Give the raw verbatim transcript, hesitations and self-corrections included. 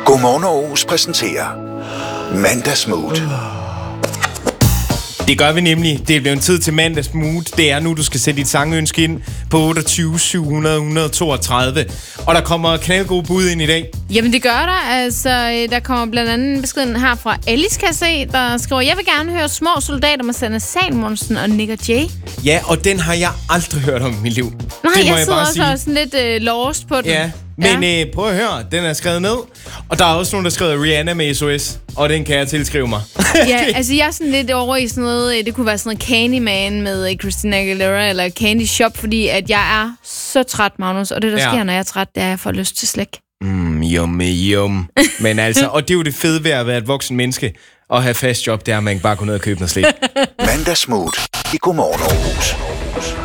Godmorgen Aarhus præsenterer Mandagsmood. Det gør vi nemlig. Det er blevet tid til mandagsmood. Det er nu, du skal sætte dit sangønske ind på otteogtyve syv hundrede et hundrede og toogtredive. Og der kommer knaldgode bud ind i dag. Jamen det gør der. Altså, der kommer blandt andet beskeden her fra Alice, kan jeg se, der skriver: Jeg vil gerne høre Små Soldater med Sanne Salomonsen og Nick og Jay. Ja, og den har jeg aldrig hørt om i mit liv. Nej, det må jeg, jeg sidder bare også sige. og sådan lidt øh, lost på den. Ja, men ja. Øh, prøv at høre, den er skrevet ned. Og der er også nogen, der skriver Rihanna med S O S. Og den kan jeg tilskrive mig. Ja, altså jeg er sådan lidt over i sådan noget, det kunne være sådan noget Candyman med Christina Aguilera, eller Candy Shop, fordi at jeg er så træt, Magnus. Og det, der ja. sker, når jeg er træt, det er, at jeg får lyst til slik. Mm, yum, yum. Men altså, og det er jo det fede ved at være et voksen menneske og have fast job, det er, at man bare går ned og købe noget slik. Mandagsmood i Godmorgen Aarhus.